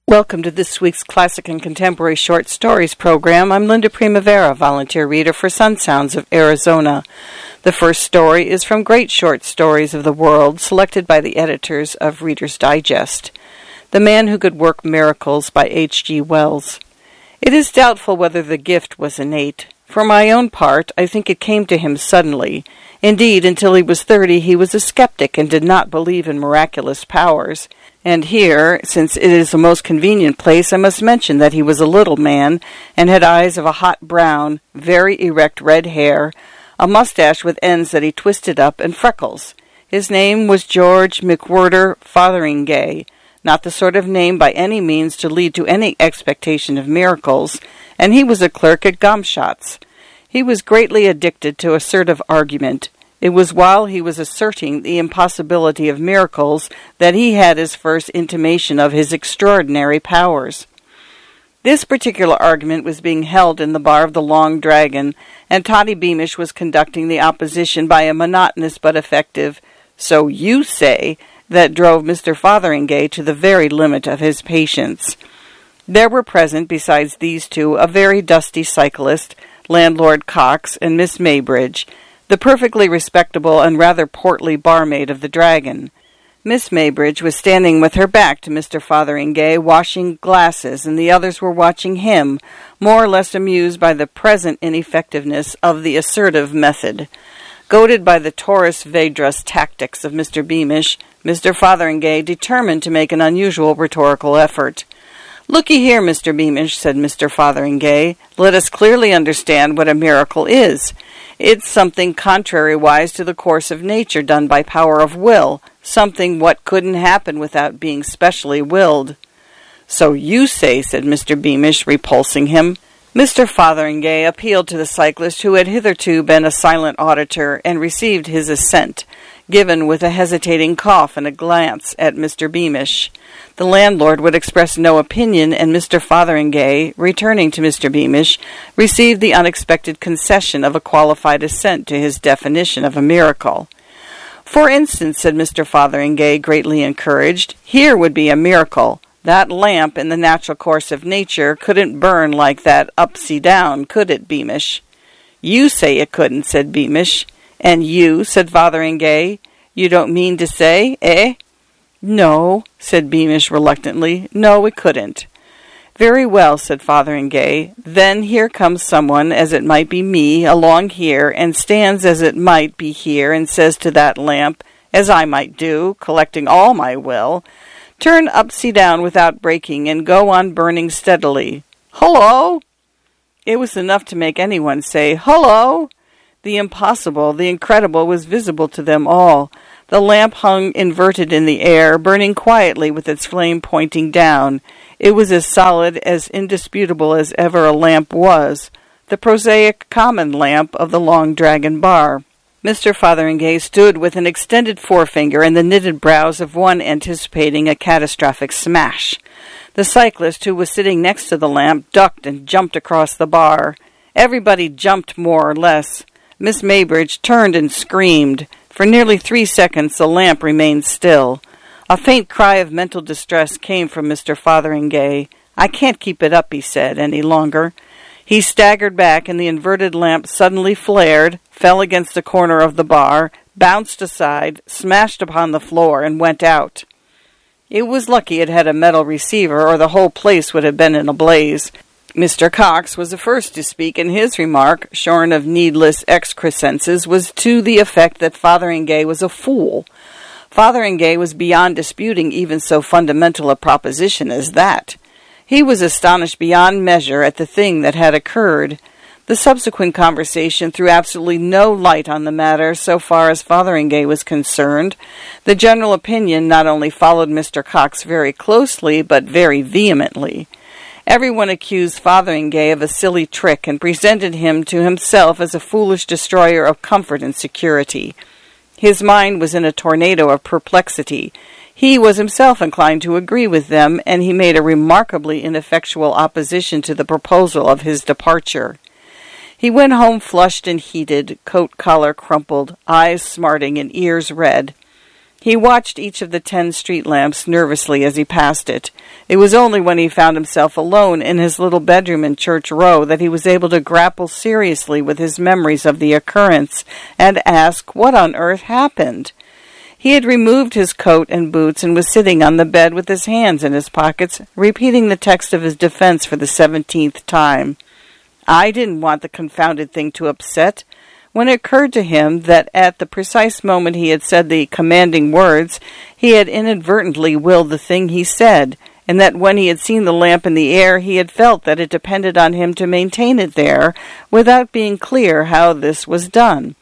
Welcome to this week's Classic and Contemporary Short Stories program. I'm Linda Primavera, volunteer reader for Sun Sounds of Arizona. The first story is from Great Short Stories of the World, selected by the editors of Reader's Digest. The Man Who Could Work Miracles by H.G. Wells. It is doubtful whether the gift was innate. For my own part, I think it came to him suddenly. Indeed, until he was 30, he was a skeptic and did not believe in miraculous powers. And here, since it is the most convenient place, I must mention that he was a little man, and had eyes of a hot brown, very erect red hair, a mustache with ends that he twisted up, and freckles. His name was George McWhirter Fotheringay, not the sort of name by any means to lead to any expectation of miracles, and he was a clerk at Gomshott's. He was greatly addicted to assertive argument. It was while he was asserting the impossibility of miracles that he had his first intimation of his extraordinary powers. This particular argument was being held in the bar of the Long Dragon, and Toddy Beamish was conducting the opposition by a monotonous but effective "So you say," that drove Mr. Fotheringay to the very limit of his patience. There were present, besides these two, a very dusty cyclist, Landlord Cox, and Miss Maybridge, the perfectly respectable and rather portly barmaid of the Dragon. Miss Maybridge was standing with her back to Mr. Fotheringay, washing glasses, and the others were watching him, more or less amused by the present ineffectiveness of the assertive method. Goaded by the Taurus Vedras tactics of Mr. Beamish, Mr. Fotheringay determined to make an unusual rhetorical effort. "Looky here, Mr. Beamish," said Mr. Fotheringay, "let us clearly understand what a miracle is. It's something contrariwise to the course of nature done by power of will, something what couldn't happen without being specially willed." "So you say," said Mr. Beamish, repulsing him. Mr. Fotheringay appealed to the cyclist, who had hitherto been a silent auditor, and received his assent, given with a hesitating cough and a glance at Mr. Beamish. The landlord would express no opinion, and Mr. Fotheringay, returning to Mr. Beamish, received the unexpected concession of a qualified assent to his definition of a miracle. "For instance," said Mr. Fotheringay, greatly encouraged, "here would be a miracle. That lamp, in the natural course of nature, couldn't burn like that upsy-down, could it, Beamish?" "You say it couldn't," said Beamish. "And you," said Fotheringay, "you don't mean to say, eh?" "No," said Beamish reluctantly. "No, it couldn't." "Very well," said Fotheringay. "Then here comes someone, as it might be me, along here, and stands as it might be here, and says to that lamp, as I might do, collecting all my will, 'Turn upsy-down without breaking, and go on burning steadily.' Hullo!" It was enough to make anyone say, "Hullo!" The impossible, the incredible, was visible to them all. The lamp hung inverted in the air, burning quietly with its flame pointing down. It was as solid, as indisputable as ever a lamp was, the prosaic common lamp of the Long Dragon bar. Mr. Fotheringay stood with an extended forefinger and the knitted brows of one anticipating a catastrophic smash. The cyclist, who was sitting next to the lamp, ducked and jumped across the bar. Everybody jumped more or less. Miss Maybridge turned and screamed. For nearly 3 seconds the lamp remained still. A faint cry of mental distress came from Mr. Fotheringay. "I can't keep it up," he said, "any longer." He staggered back, and the inverted lamp suddenly flared, fell against the corner of the bar, bounced aside, smashed upon the floor, and went out. It was lucky it had a metal receiver, or the whole place would have been in a blaze. Mr. Cox was the first to speak, and his remark, shorn of needless excrescences, was to the effect that Fotheringay was a fool. Fotheringay was beyond disputing even so fundamental a proposition as that. He was astonished beyond measure at the thing that had occurred. The subsequent conversation threw absolutely no light on the matter so far as Fotheringay was concerned. The general opinion not only followed Mr. Cox very closely, but very vehemently. Everyone accused Fotheringay of a silly trick and presented him to himself as a foolish destroyer of comfort and security. His mind was in a tornado of perplexity. He was himself inclined to agree with them, and he made a remarkably ineffectual opposition to the proposal of his departure. He went home flushed and heated, coat collar crumpled, eyes smarting and ears red. He watched each of the 10 street lamps nervously as he passed it. It was only when he found himself alone in his little bedroom in Church Row that he was able to grapple seriously with his memories of the occurrence and ask what on earth happened. He had removed his coat and boots and was sitting on the bed with his hands in his pockets, repeating the text of his defense for the 17th time. I didn't want the confounded thing to upset. When it occurred to him that at the precise moment he had said the commanding words, he had inadvertently willed the thing he said, and that when he had seen the lamp in the air, he had felt that it depended on him to maintain it there, without being clear how this was done.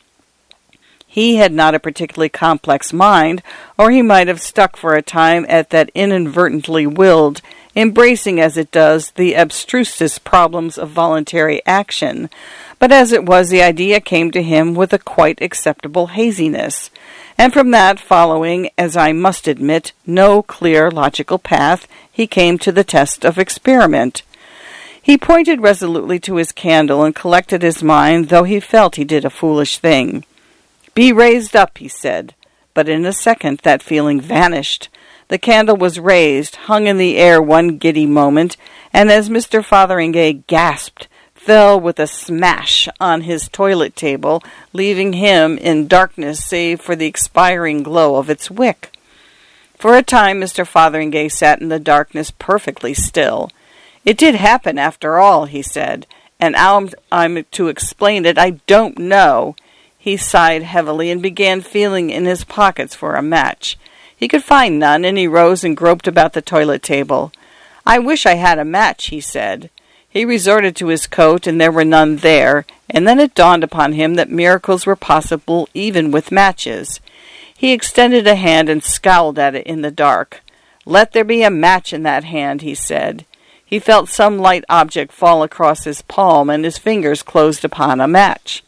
He had not a particularly complex mind, or he might have stuck for a time at that inadvertently willed, embracing as it does the abstrusest problems of voluntary action. But as it was, the idea came to him with a quite acceptable haziness, and from that following, as I must admit, no clear logical path, he came to the test of experiment. He pointed resolutely to his candle and collected his mind, though he felt he did a foolish thing. "Be raised up," he said, but in a second that feeling vanished. The candle was raised, hung in the air one giddy moment, and as Mr. Fotheringay gasped, fell with a smash on his toilet table, leaving him in darkness save for the expiring glow of its wick. For a time Mr. Fotheringay sat in the darkness perfectly still. "It did happen after all," he said, "and how I'm to explain it I don't know." He sighed heavily and began feeling in his pockets for a match. He could find none, and he rose and groped about the toilet table. "I wish I had a match," he said. He resorted to his coat, and there were none there, and then it dawned upon him that miracles were possible even with matches. He extended a hand and scowled at it in the dark. "Let there be a match in that hand," he said. He felt some light object fall across his palm, and his fingers closed upon a match.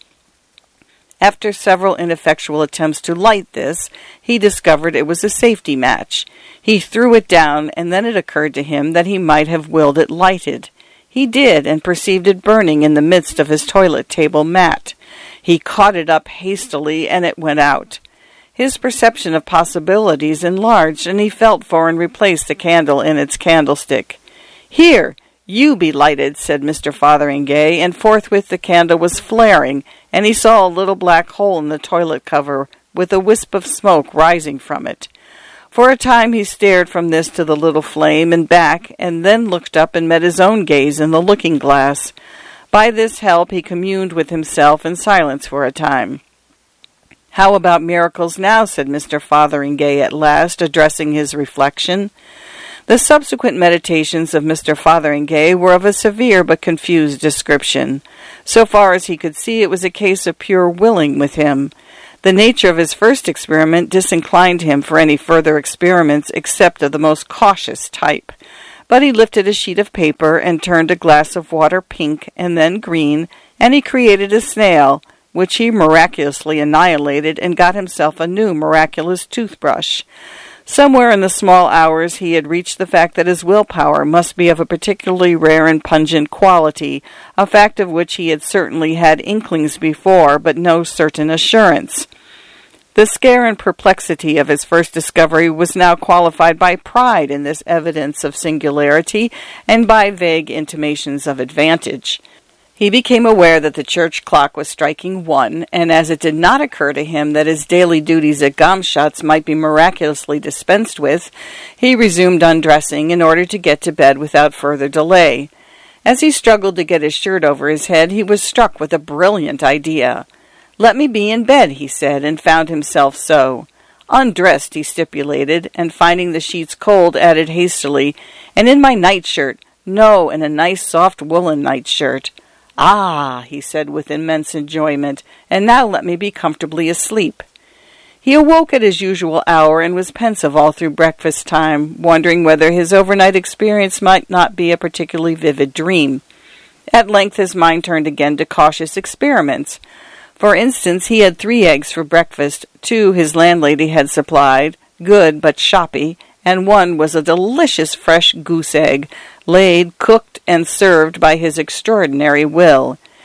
After several ineffectual attempts to light this, he discovered it was a safety match. He threw it down, and then it occurred to him that he might have willed it lighted. He did, and perceived it burning in the midst of his toilet table mat. He caught it up hastily, and it went out. His perception of possibilities enlarged, and he felt for and replaced the candle in its candlestick. "Here, you be lighted," said Mr. Fotheringay, and forthwith the candle was flaring, and he saw a little black hole in the toilet cover, with a wisp of smoke rising from it. For a time he stared from this to the little flame and back, and then looked up and met his own gaze in the looking-glass. By this help he communed with himself in silence for a time. "How about miracles now?" said Mr. Fotheringay at last, addressing his reflection. The subsequent meditations of Mr. Fotheringay were of a severe but confused description. So far as he could see, it was a case of pure willing with him. The nature of his first experiment disinclined him for any further experiments except of the most cautious type. But he lifted a sheet of paper and turned a glass of water pink and then green, and he created a snail, which he miraculously annihilated, and got himself a new miraculous toothbrush. Somewhere in the small hours he had reached the fact that his willpower must be of a particularly rare and pungent quality, a fact of which he had certainly had inklings before, but no certain assurance. The scare and perplexity of his first discovery was now qualified by pride in this evidence of singularity, and by vague intimations of advantage. He became aware that the church clock was striking 1, and as it did not occur to him that his daily duties at Gomshott's might be miraculously dispensed with, he resumed undressing in order to get to bed without further delay. As he struggled to get his shirt over his head, he was struck with a brilliant idea. "Let me be in bed," he said, and found himself so. "Undressed," he stipulated, and finding the sheets cold, added hastily, "and in my nightshirt. No, in a nice soft woolen nightshirt. Ah," he said with immense enjoyment, "and now let me be comfortably asleep." He awoke at his usual hour and was pensive all through breakfast time, wondering whether his overnight experience might not be a particularly vivid dream. At length his mind turned again to cautious experiments. For instance, he had 3 eggs for breakfast, 2 his landlady had supplied, good but shoppy, and 1 was a delicious fresh goose egg, laid, cooked, and served by his extraordinary will.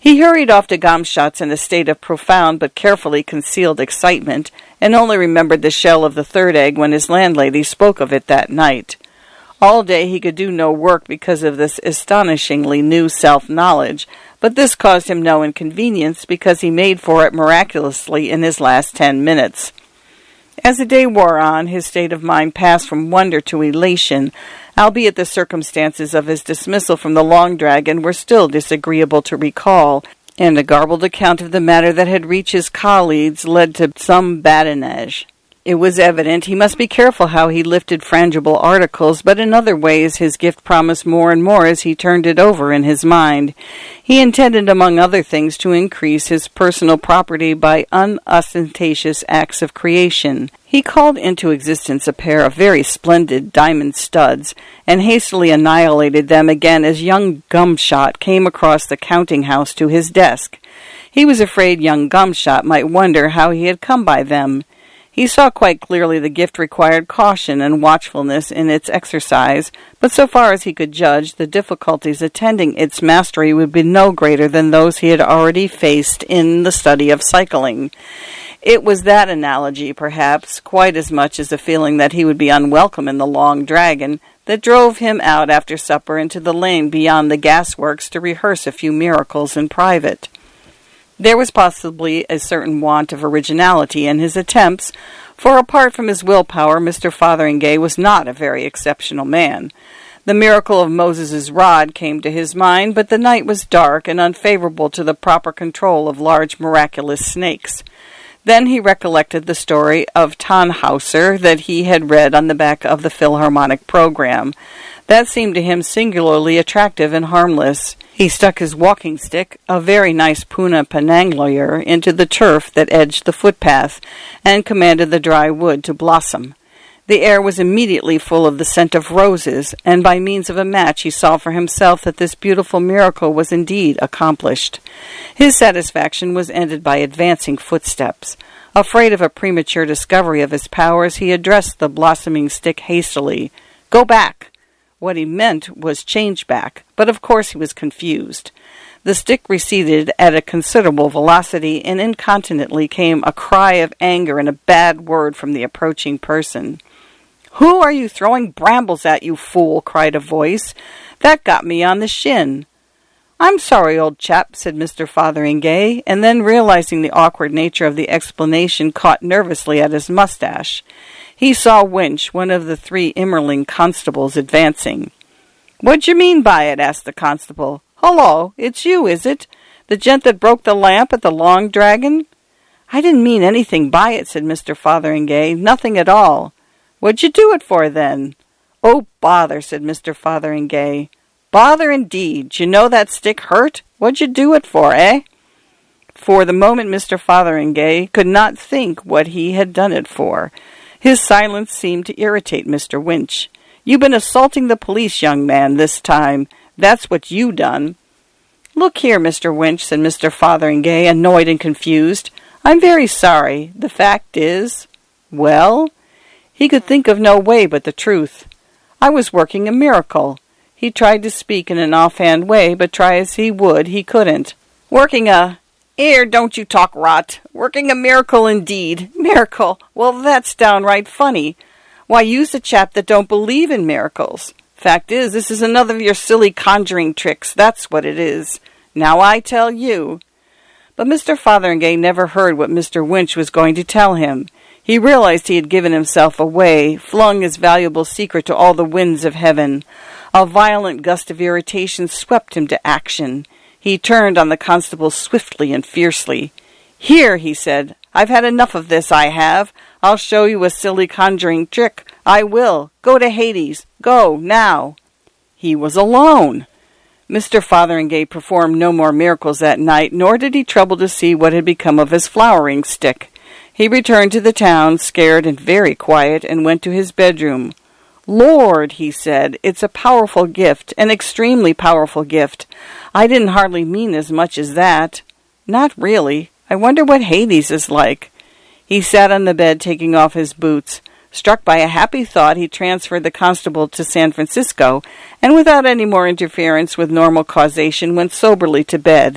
He hurried off to Gamschatz in a state of profound but carefully concealed excitement, and only remembered the shell of the third egg when his landlady spoke of it that night. All day he could do no work because of this astonishingly new self-knowledge, but this caused him no inconvenience because he made for it miraculously in his last 10 minutes. As the day wore on, his state of mind passed from wonder to elation, albeit the circumstances of his dismissal from the Long Dragon were still disagreeable to recall, and a garbled account of the matter that had reached his colleagues led to some badinage. It was evident he must be careful how he lifted frangible articles, but in other ways his gift promised more and more as he turned it over in his mind. He intended, among other things, to increase his personal property by unostentatious acts of creation. He called into existence a pair of very splendid diamond studs, and hastily annihilated them again as young Gumshot came across the counting-house to his desk. He was afraid young Gumshot might wonder how he had come by them. He saw quite clearly the gift required caution and watchfulness in its exercise, but so far as he could judge, the difficulties attending its mastery would be no greater than those he had already faced in the study of cycling. It was that analogy, perhaps, quite as much as the feeling that he would be unwelcome in the Long Dragon, that drove him out after supper into the lane beyond the gasworks to rehearse a few miracles in private. There was possibly a certain want of originality in his attempts, for apart from his willpower, Mr. Fotheringay was not a very exceptional man. The miracle of Moses's rod came to his mind, but the night was dark and unfavorable to the proper control of large miraculous snakes. Then he recollected the story of Tannhauser that he had read on the back of the Philharmonic program. That seemed to him singularly attractive and harmless. He stuck his walking stick, a very nice Puna Panangloyer, into the turf that edged the footpath, and commanded the dry wood to blossom. The air was immediately full of the scent of roses, and by means of a match he saw for himself that this beautiful miracle was indeed accomplished. His satisfaction was ended by advancing footsteps. Afraid of a premature discovery of his powers, he addressed the blossoming stick hastily. "Go back!" What he meant was change back, but of course he was confused. The stick receded at a considerable velocity, and incontinently came a cry of anger and a bad word from the approaching person. "Who are you throwing brambles at, you fool?" cried a voice. "That got me on the shin." "I'm sorry, old chap," said Mr. Fotheringay, and then, realizing the awkward nature of the explanation, caught nervously at his mustache. He saw Winch, one of the 3 Immerling constables, advancing. "What d'you mean by it?" asked the constable. "Hullo, it's you, is it? The gent that broke the lamp at the Long Dragon?" "I didn't mean anything by it," said Mr. Fotheringay. "Nothing at all." "What'd you do it for, then?" "Oh, bother," said Mr. Fotheringay. "Bother, indeed. D'you know that stick hurt? What'd you do it for, eh?" For the moment Mr. Fotheringay could not think what he had done it for. His silence seemed to irritate Mr. Winch. "You been assaulting the police, young man, this time. That's what you done." "Look here, Mr. Winch," said Mr. Fotheringay, annoyed and confused. "I'm very sorry. The fact is—" "Well?" He could think of no way but the truth. "I was working a miracle." He tried to speak in an offhand way, but try as he would, he couldn't. "Working a— 'Ere, don't you talk rot. Working a miracle, indeed. Miracle! Well, that's downright funny. Why, you's a chap that don't believe in miracles. Fact is, this is another of your silly conjuring tricks. That's what it is. Now I tell you." But Mr. Fotheringay never heard what Mr. Winch was going to tell him. He realized he had given himself away, flung his valuable secret to all the winds of heaven. A violent gust of irritation swept him to action. He turned on the constable swiftly and fiercely. "Here," he said, "I've had enough of this, I have. I'll show you a silly conjuring trick. I will. Go to Hades. Go, now." He was alone. Mr. Fotheringay performed no more miracles that night, nor did he trouble to see what had become of his flowering stick. He returned to the town, scared and very quiet, and went to his bedroom. "Lord," he said, "it's a powerful gift, an extremely powerful gift. I didn't hardly mean as much as that. Not really. I wonder what Hades is like." He sat on the bed, taking off his boots. Struck by a happy thought, he transferred the constable to San Francisco, and without any more interference with normal causation, went soberly to bed.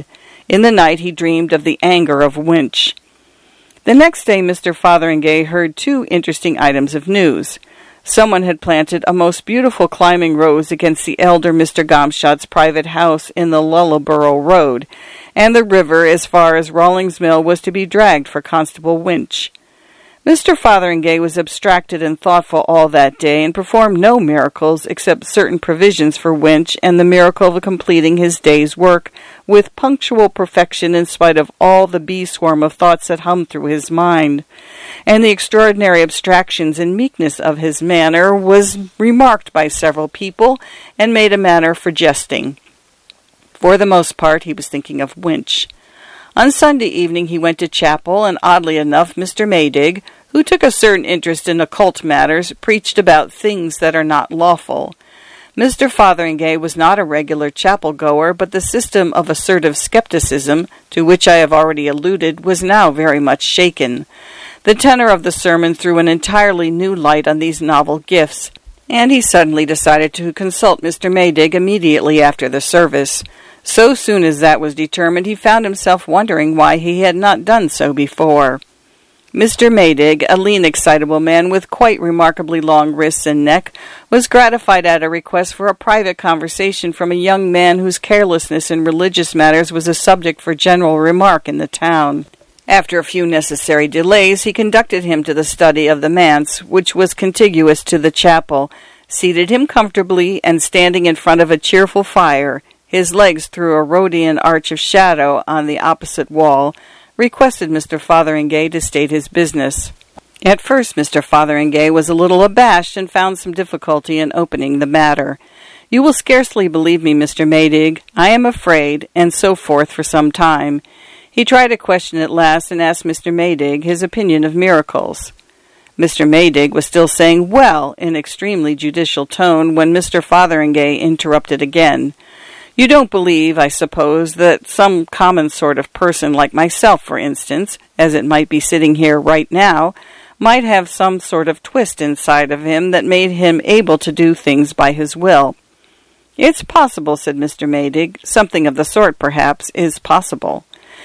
In the night he dreamed of the anger of Winch. The next day Mr. Fotheringay heard 2 interesting items of news. Someone had planted a most beautiful climbing rose against the elder Mr. Gomshott's private house in the Lullaborough Road, and the river as far as Rawlings Mill was to be dragged for Constable Winch. Mr. Fotheringay was abstracted and thoughtful all that day, and performed no miracles except certain provisions for Winch and the miracle of completing his day's work with punctual perfection in spite of all the bee-swarm of thoughts that hummed through his mind. And the extraordinary abstractions and meekness of his manner was remarked by several people and made a matter for jesting. For the most part he was thinking of Winch. On Sunday evening he went to chapel, and oddly enough Mr. Maydig, who took a certain interest in occult matters, preached about things that are not lawful. Mr. Fotheringay was not a regular chapel-goer, but the system of assertive skepticism, to which I have already alluded, was now very much shaken. The tenor of the sermon threw an entirely new light on these novel gifts, and he suddenly decided to consult Mr. Maydig immediately after the service. So soon as that was determined, he found himself wondering why he had not done so before. Mr. Maydig, a lean, excitable man with quite remarkably long wrists and neck, was gratified at a request for a private conversation from a young man whose carelessness in religious matters was a subject for general remark in the town. After a few necessary delays, he conducted him to the study of the manse, which was contiguous to the chapel, seated him comfortably, and standing in front of a cheerful fire, his legs through a Rhodian arch of shadow on the opposite wall, requested Mr. Fotheringay to state his business. At first Mr. Fotheringay was a little abashed and found some difficulty in opening the matter. "You will scarcely believe me, Mr. Maydig. I am afraid," and so forth for some time. He tried a question at last and asked Mr. Maydig his opinion of miracles. Mr. Maydig was still saying "well" in extremely judicial tone when Mr. Fotheringay interrupted again. "You don't believe, I suppose, that some common sort of person like myself, for instance, as it might be sitting here right now, might have some sort of twist inside of him that made him able to do things by his will?" "It's possible," said Mr. Maydig. "Something of the sort, perhaps, is possible.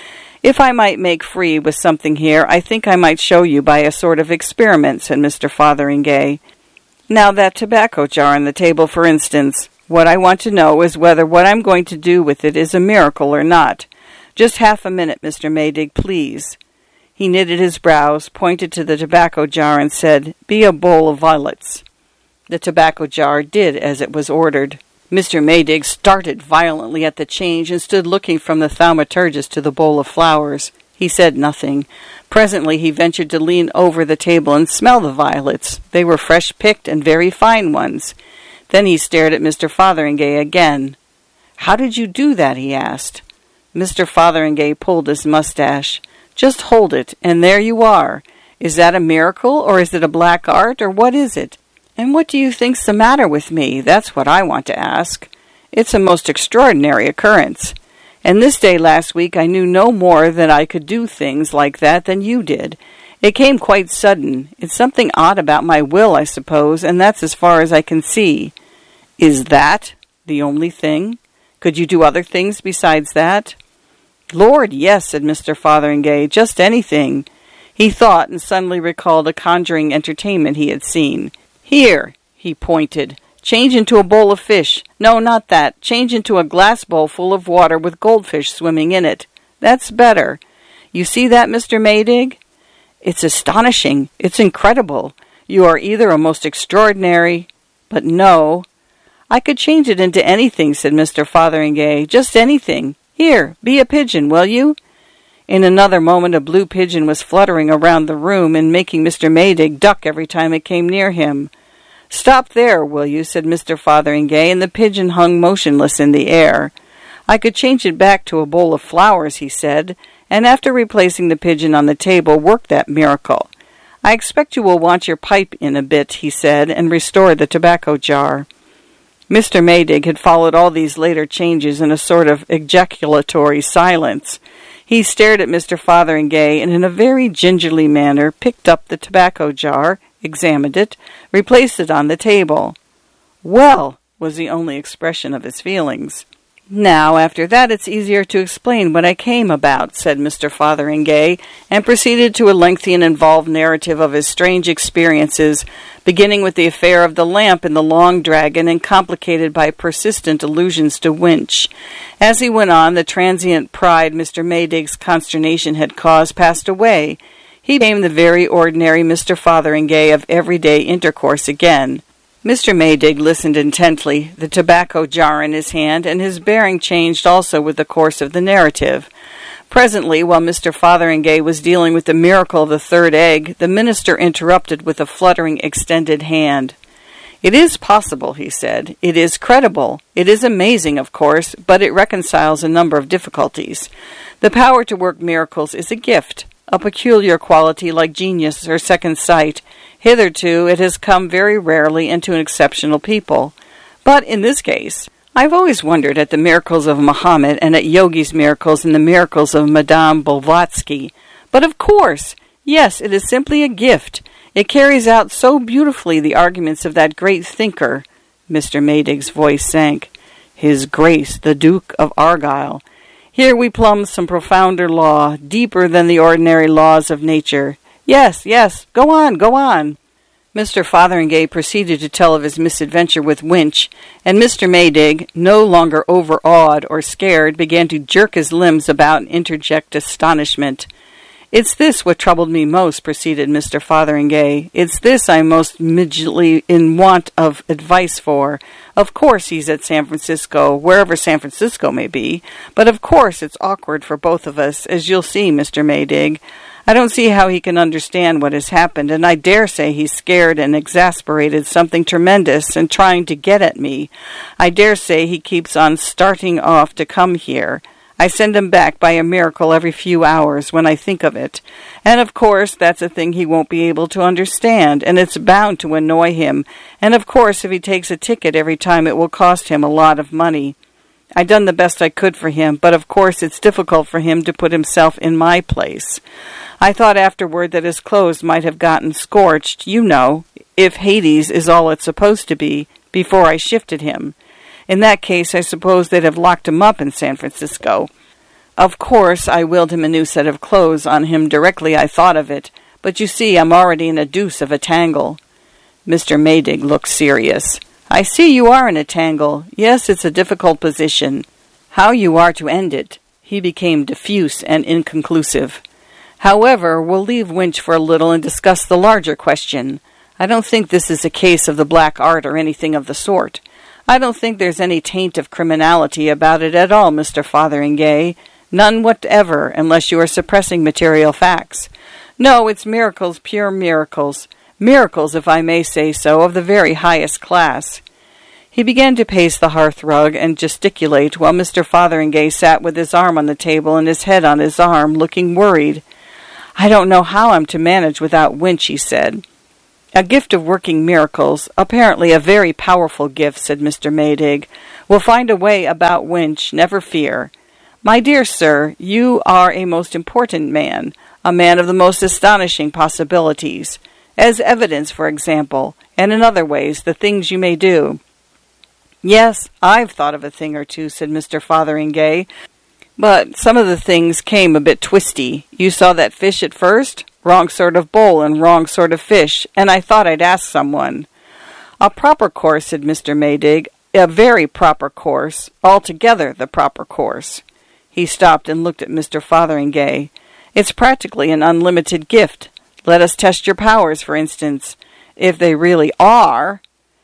If I might make free with something here, I think I might show you by a sort of experiment," said Mr. Fotheringay. "Now that tobacco jar on the table, for instance. What I want to know is whether what I'm going to do with it is a miracle or not. Just half a minute, Mr. Maydig, please." He knitted his brows, pointed to the tobacco jar, and said, "Be a bowl of violets." The tobacco jar did as it was ordered. Mr. Maydig started violently at the change and stood looking from the thaumaturgist to the bowl of flowers. He said nothing. Presently he ventured to lean over the table and smell the violets. They were fresh-picked and very fine ones. Then he stared at Mr. Fotheringay again. "How did you do that?" he asked. Mr. Fotheringay pulled his mustache. "Just hold it, and there you are. Is that a miracle, or is it a black art, or what is it? And what do you think's the matter with me? That's what I want to ask. It's a most extraordinary occurrence. And this day last week I knew no more that I could do things like that than you did. It came quite sudden. It's something odd about my will, I suppose, and that's as far as I can see." "Is that the only thing? Could you do other things besides that?" "Lord, yes," said Mr. Fotheringay, "just anything." He thought, and suddenly recalled a conjuring entertainment he had seen. "Here," he pointed, "change into a bowl of fish. No, not that. Change into a glass bowl full of water with goldfish swimming in it. That's better. You see that, Mr. Maydig? It's astonishing. It's incredible. You are either a most extraordinary... But no. I could change it into anything," said Mr. Fotheringay. "Just anything. Here, be a pigeon, will you?" In another moment a blue pigeon was fluttering around the room and making Mr. Maydig duck every time it came near him. "Stop there, will you?" said Mr. Fotheringay, and the pigeon hung motionless in the air. "I could change it back to a bowl of flowers," he said, and after replacing the pigeon on the table, worked that miracle. "I expect you will want your pipe in a bit," he said, and restored the tobacco jar. Mr. Maydig had followed all these later changes in a sort of ejaculatory silence. He stared at Mr. Fotheringay and in a very gingerly manner picked up the tobacco jar, examined it, replaced it on the table. "Well," was the only expression of his feelings. "Now, after that, it's easier to explain what I came about," said Mr. Fotheringay, and proceeded to a lengthy and involved narrative of his strange experiences, beginning with the affair of the lamp in the Long Dragon and complicated by persistent allusions to Winch. As he went on, the transient pride Mr. Maydig's consternation had caused passed away. He became the very ordinary Mr. Fotheringay of everyday intercourse again. Mr. Maydig listened intently, the tobacco jar in his hand, and his bearing changed also with the course of the narrative. Presently, while Mr. Fotheringay was dealing with the miracle of the third egg, the minister interrupted with a fluttering extended hand. "It is possible," he said. "It is credible. It is amazing, of course, but it reconciles a number of difficulties. The power to work miracles is a gift, a peculiar quality like genius or second sight. Hitherto it has come very rarely and to an exceptional people. But in this case, I've always wondered at the miracles of Muhammad and at Yogi's miracles and the miracles of Madame Blavatsky. But of course, yes, it is simply a gift. It carries out so beautifully the arguments of that great thinker." Mr. Maydig's voice sank. "His Grace, the Duke of Argyll. Here we plumb some profounder law, deeper than the ordinary laws of nature. Yes, go on. Mr. Fotheringay proceeded to tell of his misadventure with Winch, and Mr. Maydig, no longer overawed or scared, began to jerk his limbs about and interject astonishment. "It's this what troubled me most," proceeded Mr. Fotheringay. "It's this I'm most immediately in want of advice for. Of course he's at San Francisco, wherever San Francisco may be, but of course it's awkward for both of us, as you'll see, Mr. Maydig. I don't see how he can understand what has happened, and I dare say he's scared and exasperated something tremendous and trying to get at me. I dare say he keeps on starting off to come here. I send him back by a miracle every few hours when I think of it. And of course that's a thing he won't be able to understand, and it's bound to annoy him. And of course if he takes a ticket every time it will cost him a lot of money. I done the best I could for him, but of course it's difficult for him to put himself in my place. I thought afterward that his clothes might have gotten scorched, you know, if Hades is all it's supposed to be, before I shifted him. In that case, I suppose they'd have locked him up in San Francisco. Of course, I willed him a new set of clothes on him directly I thought of it, but you see I'm already in a deuce of a tangle." Mr. Maydig looked serious. "I see you are in a tangle. Yes, it's a difficult position. How you are to end it." He became diffuse and inconclusive. "However, we'll leave Winch for a little and discuss the larger question. I don't think this is a case of the black art or anything of the sort. I don't think there's any taint of criminality about it at all, Mr. Fotheringay. None whatever, unless you are suppressing material facts. No, it's miracles, pure miracles. Miracles, if I may say so, of the very highest class." He began to pace the hearth-rug and gesticulate, while Mr. Fotheringay sat with his arm on the table and his head on his arm, looking worried. "I don't know how I'm to manage without Winch," he said. "A gift of working miracles, apparently a very powerful gift," said Mr. Maydig. "We'll find a way about Winch, never fear. My dear sir, you are a most important man, a man of the most astonishing possibilities, as evidence, for example, and in other ways, the things you may do." "Yes, I've thought of a thing or two," said Mr. Fotheringay, "but some of the things came a bit twisty. You saw that fish at first? Wrong sort of bowl and wrong sort of fish, and I thought I'd ask someone." "A proper course," said Mr. Maydig, "a very proper course, altogether the proper course." He stopped and looked at Mr. Fotheringay. "It's practically an unlimited gift. Let us test your powers, for instance. If they really are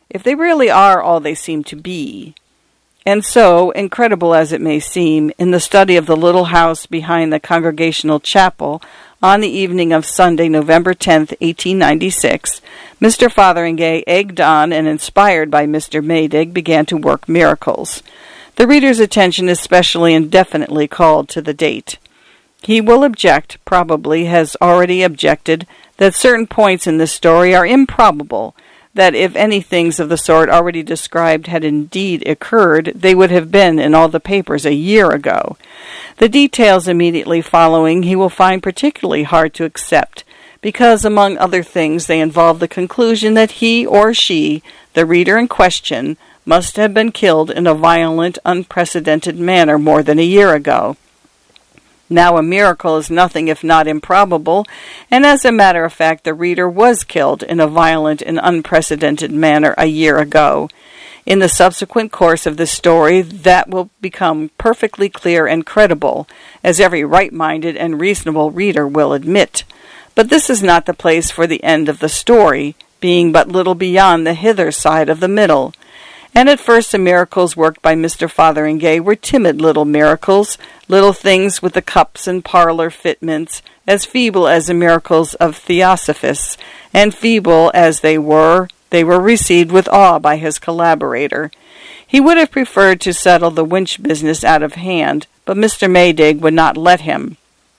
all they seem to be." And so, incredible as it may seem, in the study of the little house behind the Congregational Chapel, on the evening of Sunday, November 10th, 1896, Mr. Fotheringay, egged on and inspired by Mr. Maydig, began to work miracles. The reader's attention is specially and definitely called to the date. He will object, probably has already objected, that certain points in this story are improbable, that if any things of the sort already described had indeed occurred, they would have been in all the papers a year ago. The details immediately following he will find particularly hard to accept, because, among other things, they involve the conclusion that he or she, the reader in question, must have been killed in a violent, unprecedented manner more than a year ago. Now a miracle is nothing if not improbable, and as a matter of fact the reader was killed in a violent and unprecedented manner a year ago. In the subsequent course of the story that will become perfectly clear and credible, as every right-minded and reasonable reader will admit. But this is not the place for the end of the story, being but little beyond the hither side of the middle. And at first the miracles worked by Mr. Fotheringay were timid little miracles, little things with the cups and parlor fitments, as feeble as the miracles of Theosophists, and feeble as they were received with awe by his collaborator. He would have preferred to settle the winch business out of hand, but Mr. Maydig would not let him.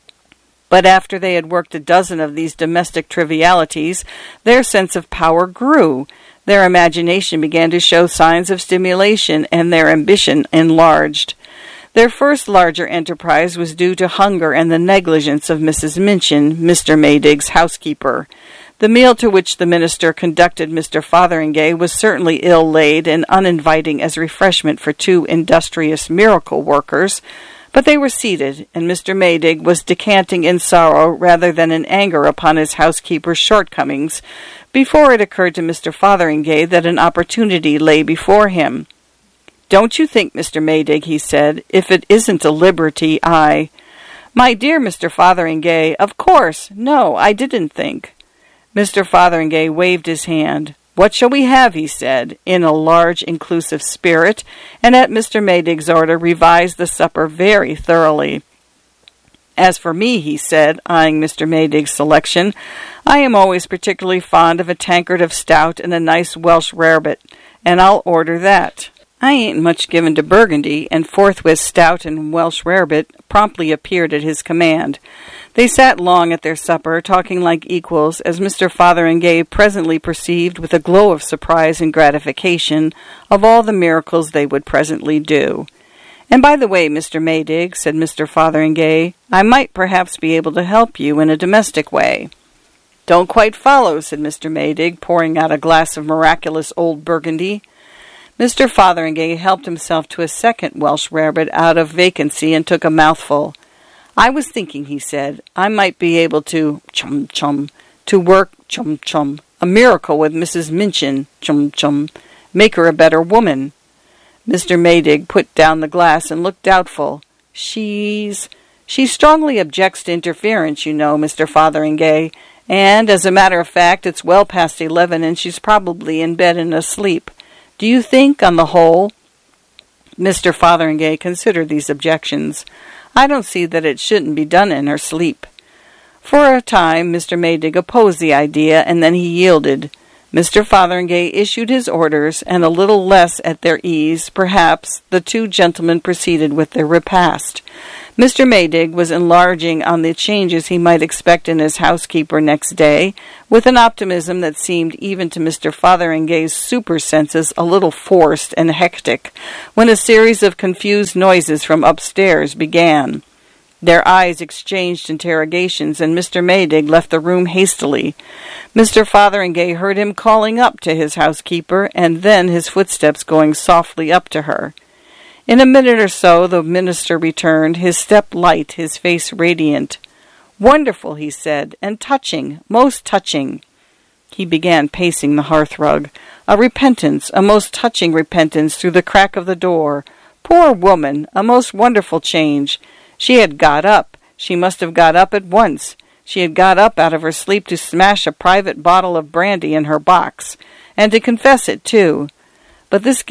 But after they had worked a dozen of these domestic trivialities, their sense of power grew. Their imagination began to show signs of stimulation, and their ambition enlarged. Their first larger enterprise was due to hunger and the negligence of Mrs. Minchin, Mr. Maydig's housekeeper. The meal to which the minister conducted Mr. Fotheringay was certainly ill-laid and uninviting as refreshment for two industrious miracle workers, but they were seated, and Mr. Maydig was descanting in sorrow rather than in anger upon his housekeeper's shortcomings, before it occurred to Mr. Fotheringay that an opportunity lay before him. "Don't you think, Mr. Maydig," he said, "if it isn't a liberty, My dear Mr. Fotheringay, of course, no, I didn't think." Mr. Fotheringay waved his hand. "What shall we have?" he said, in a large, inclusive spirit, and at Mr. Maydig's order revised the supper very thoroughly. "As for me," he said, eyeing Mr. Maydig's selection, "I am always particularly fond of a tankard of stout and a nice Welsh rarebit, and I'll order that." I ain't much given to Burgundy, and forthwith stout and Welsh rarebit promptly appeared at his command. They sat long at their supper, talking like equals, as Mr. Fotheringay presently perceived with a glow of surprise and gratification of all the miracles they would presently do. "And by the way, Mr. Maydig," said Mr. Fotheringay, "I might perhaps be able to help you in a domestic way." "Don't quite follow," said Mr. Maydig, pouring out a glass of miraculous old Burgundy. Mr. Fotheringay helped himself to a second Welsh rarebit out of vacancy and took a mouthful. "I was thinking," he said, "I might be able to work a miracle with Mrs. Minchin, make her a better woman." Mr. Maydig put down the glass and looked doubtful. She strongly objects to interference, you know, Mr. Fotheringay, and, as a matter of fact, it's well past 11 and she's probably in bed and asleep. Do you think, on the whole—" Mr. Fotheringay considered these objections. "I don't see that it shouldn't be done in her sleep." For a time Mr. Maydig opposed the idea, and then he yielded. Mr. Fotheringay issued his orders, and a little less at their ease, perhaps, the two gentlemen proceeded with their repast. Mr. Maydig was enlarging on the changes he might expect in his housekeeper next day, with an optimism that seemed even to Mr. Fotheringay's super-senses a little forced and hectic, when a series of confused noises from upstairs began. Their eyes exchanged interrogations, and Mr. Maydig left the room hastily. Mr. Fotheringay heard him calling up to his housekeeper, and then his footsteps going softly up to her. In a minute or so the minister returned, his step light, his face radiant. "Wonderful," he said, "and touching, most touching." He began pacing the hearthrug. A repentance, a most touching repentance through the crack of the door. Poor woman, a most wonderful change. She had got up. She must have got up at once. She had got up out of her sleep to smash a private bottle of brandy in her box, and to confess it, too. But this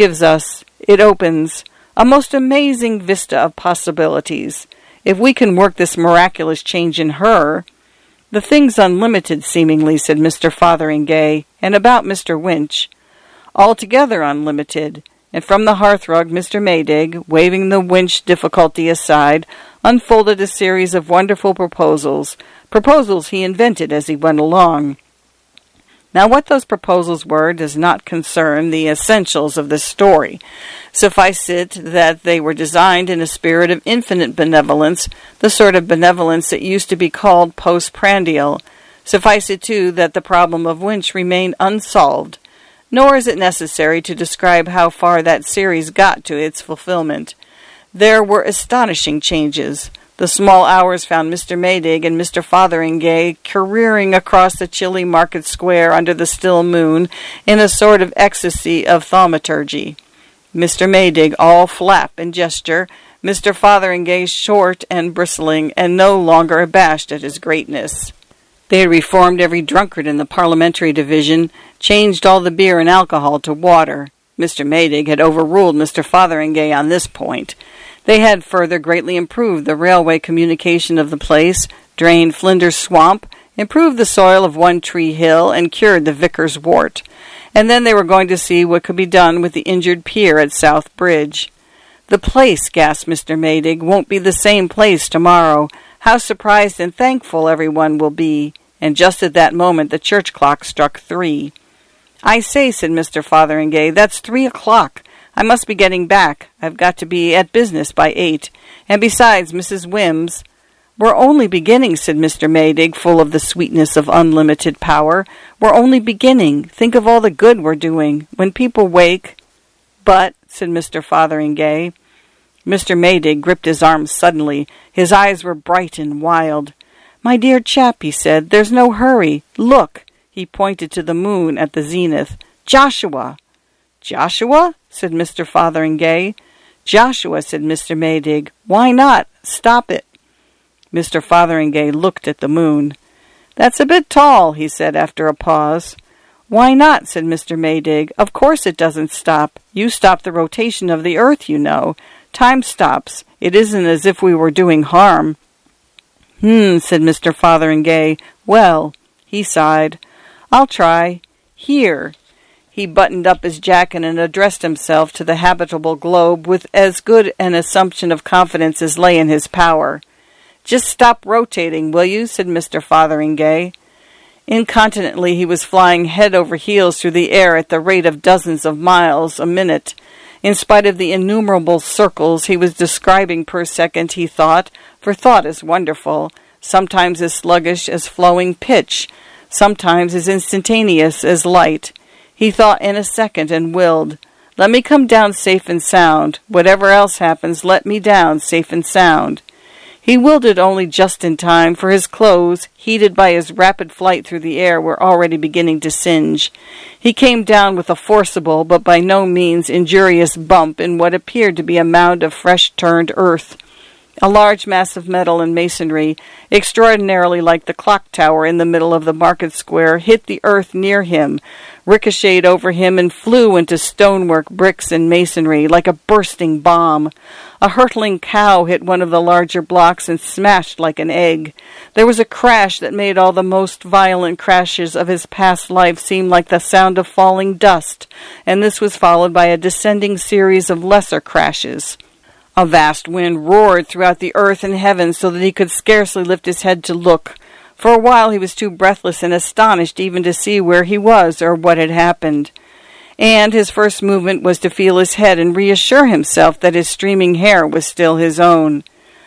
opens a most amazing vista of possibilities. If we can work this miraculous change in her— "The thing's unlimited, seemingly," said Mr. Fotheringay, "and about Mr. Winch. Altogether unlimited." And from the hearthrug Mr. Maydig, waving the Winch difficulty aside, unfolded a series of wonderful proposals he invented as he went along. Now what those proposals were does not concern the essentials of this story. Suffice it that they were designed in a spirit of infinite benevolence, the sort of benevolence that used to be called postprandial. Suffice it, too, that the problem of Winch remained unsolved. Nor is it necessary to describe how far that series got to its fulfillment. There were astonishing changes. The small hours found Mr. Maydig and Mr. Fotheringay careering across the chilly market square under the still moon in a sort of ecstasy of thaumaturgy. Mr. Maydig all flap and gesture, Mr. Fotheringay short and bristling, and no longer abashed at his greatness. They had reformed every drunkard in the parliamentary division, changed all the beer and alcohol to water. Mr. Maydig had overruled Mr. Fotheringay on this point. They had further greatly improved the railway communication of the place, drained Flinders Swamp, improved the soil of One Tree Hill, and cured the vicar's wart. And then they were going to see what could be done with the injured pier at South Bridge. "The place," gasped Mr. Maydig, "won't be the same place tomorrow. How surprised and thankful everyone will be." And just at that moment the church clock struck 3. "I say," said Mr. Fotheringay, "that's 3 o'clock. I must be getting back. I've got to be at business by 8. And besides, Mrs. Wims—" "We're only beginning," said Mr. Maydig, full of the sweetness of unlimited power. "We're only beginning. Think of all the good we're doing. When people wake—" "But," said Mr. Fotheringay. Mr. Maydig gripped his arm suddenly. His eyes were bright and wild. "My dear chap," he said, "there's no hurry. Look!" He pointed to the moon at the zenith. "Joshua!" "Joshua?" said Mr. Fotheringay. "Joshua," said Mr. Maydig. "Why not? Stop it." Mr. Fotheringay looked at the moon. "That's a bit tall," he said after a pause. "Why not?" said Mr. Maydig. "Of course it doesn't stop. You stop the rotation of the earth, you know. Time stops. It isn't as if we were doing harm." Said Mr. Fotheringay. "Well," he sighed, "I'll try. Here." He buttoned up his jacket and addressed himself to the habitable globe with as good an assumption of confidence as lay in his power. "Just stop rotating, will you?" said Mr. Fotheringay. Incontinently he was flying head over heels through the air at the rate of dozens of miles a minute. In spite of the innumerable circles he was describing per second, he thought, for thought is wonderful, sometimes as sluggish as flowing pitch, sometimes as instantaneous as light. He thought in a second and willed, "Let me come down safe and sound. Whatever else happens, let me down safe and sound." He willed it only just in time, for his clothes, heated by his rapid flight through the air, were already beginning to singe. He came down with a forcible, but by no means injurious bump in what appeared to be a mound of fresh-turned earth. A large mass of metal and masonry, extraordinarily like the clock tower in the middle of the market square, hit the earth near him, ricocheted over him, and flew into stonework, bricks, and masonry like a bursting bomb. A hurtling cow hit one of the larger blocks and smashed like an egg. There was a crash that made all the most violent crashes of his past life seem like the sound of falling dust, and this was followed by a descending series of lesser crashes. A vast wind roared throughout the earth and heaven so that he could scarcely lift his head to look. For a while he was too breathless and astonished even to see where he was or what had happened. And his first movement was to feel his head and reassure himself that his streaming hair was still his own.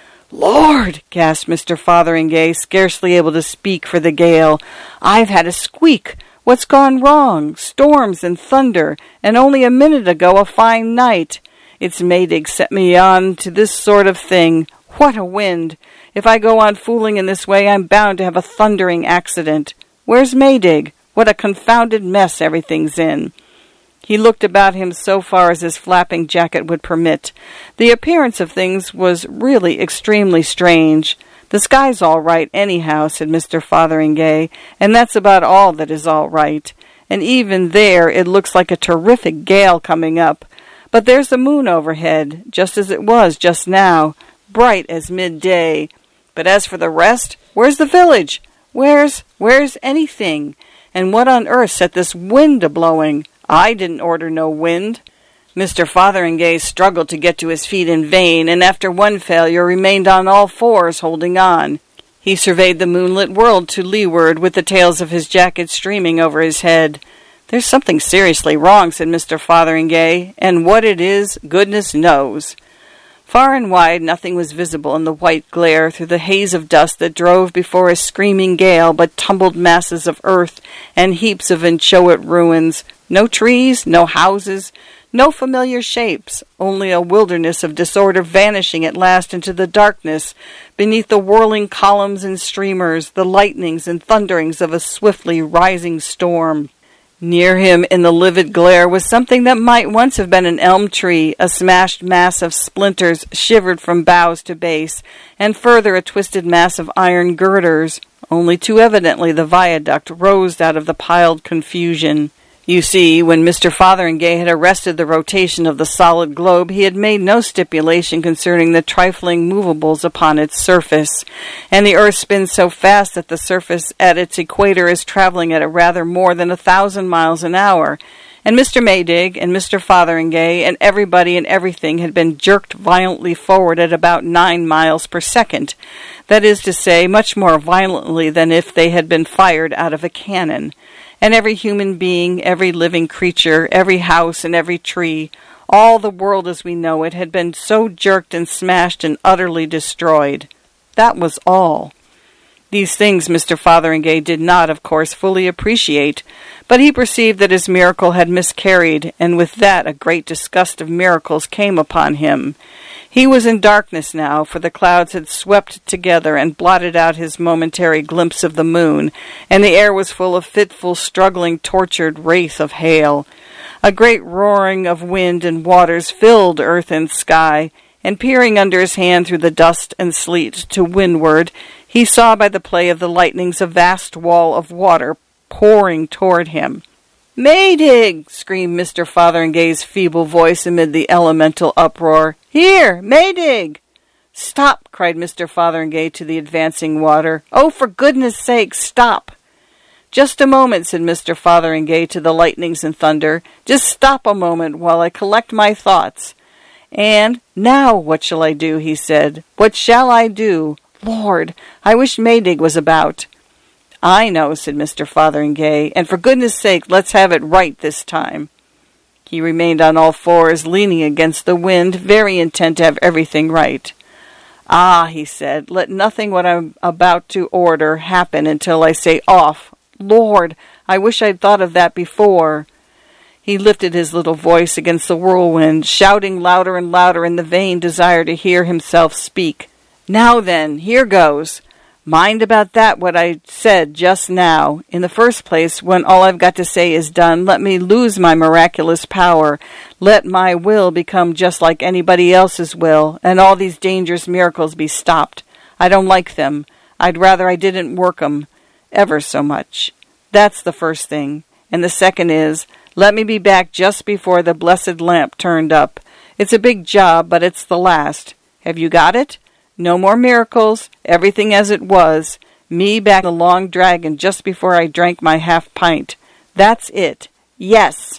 "Lord!" gasped Mr. Fotheringay, scarcely able to speak for the gale. "I've had a squeak. What's gone wrong? Storms and thunder, and only a minute ago a fine night. It's Maydig set me on to this sort of thing. What a wind! If I go on fooling in this way, I'm bound to have a thundering accident. Where's Maydig? What a confounded mess everything's in." He looked about him so far as his flapping jacket would permit. The appearance of things was really extremely strange. "The sky's all right, anyhow," said Mr. Fotheringay, "and that's about all that is all right. And even there it looks like a terrific gale coming up. But there's the moon overhead, just as it was just now, bright as midday. But as for the rest, where's the village? Where's anything? And what on earth set this wind a-blowing? I didn't order no wind." Mr. Fotheringay struggled to get to his feet in vain, and after one failure remained on all fours, holding on. He surveyed the moonlit world to leeward, with the tails of his jacket streaming over his head. "There's something seriously wrong," said Mr. Fotheringay, "and what it is, goodness knows." Far and wide nothing was visible in the white glare through the haze of dust that drove before a screaming gale but tumbled masses of earth and heaps of inchoate ruins. No trees, no houses, no familiar shapes, only a wilderness of disorder vanishing at last into the darkness beneath the whirling columns and streamers, the lightnings and thunderings of a swiftly rising storm. Near him in the livid glare was something that might once have been an elm tree, a smashed mass of splinters shivered from boughs to base, and further a twisted mass of iron girders. Only too evidently the viaduct rose out of the piled confusion. You see, when Mr. Fotheringay had arrested the rotation of the solid globe, he had made no stipulation concerning the trifling movables upon its surface, and the earth spins so fast that the surface at its equator is traveling at a rather more than 1,000 miles an hour, and Mr. Maydig and Mr. Fotheringay and everybody and everything had been jerked violently forward at about 9 miles per second. That is to say, much more violently than if they had been fired out of a cannon. And every human being, every living creature, every house and every tree, all the world as we know it, had been so jerked and smashed and utterly destroyed. That was all. These things Mr. Fotheringay did not, of course, fully appreciate, but he perceived that his miracle had miscarried, and with that a great disgust of miracles came upon him. He was in darkness now, for the clouds had swept together and blotted out his momentary glimpse of the moon, and the air was full of fitful, struggling, tortured wraith of hail. A great roaring of wind and waters filled earth and sky, and peering under his hand through the dust and sleet to windward, he saw by the play of the lightnings a vast wall of water pouring toward him. "Maydig!" screamed Mr. Fotheringay's feeble voice amid the elemental uproar. "Here, Maydig!" "Stop!" cried Mr. Fotheringay to the advancing water. "Oh, for goodness' sake, stop!" "Just a moment," said Mr. Fotheringay to the lightnings and thunder. "Just stop a moment while I collect my thoughts." And, "Now what shall I do?" he said. "What shall I do? Lord, I wish Maydig was about." "I know," said Mr. Fotheringay, "and for goodness' sake, let's have it right this time." He remained on all fours, leaning against the wind, very intent to have everything right. "Ah," he said, "let nothing what I'm about to order happen until I say off. Lord, I wish I'd thought of that before." He lifted his little voice against the whirlwind, shouting louder and louder in the vain desire to hear himself speak. "Now then, here goes. Mind about that what I said just now. In the first place, when all I've got to say is done, let me lose my miraculous power. Let my will become just like anybody else's will, and all these dangerous miracles be stopped. I don't like them. I'd rather I didn't work 'em, ever so much. That's the first thing. And the second is, let me be back just before the blessed lamp turned up. It's a big job, but it's the last. Have you got it? No more miracles, everything as it was, me back the Long Dragon just before I drank my half-pint. That's it. Yes!"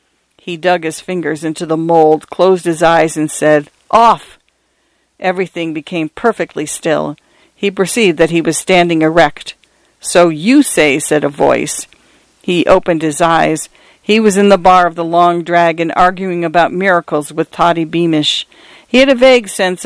He dug his fingers into the mold, closed his eyes, and said, "Off!" Everything became perfectly still. He perceived that he was standing erect. "So you say," said a voice. He opened his eyes. He was in the bar of the Long Dragon, arguing about miracles with Toddy Beamish. He had a vague sense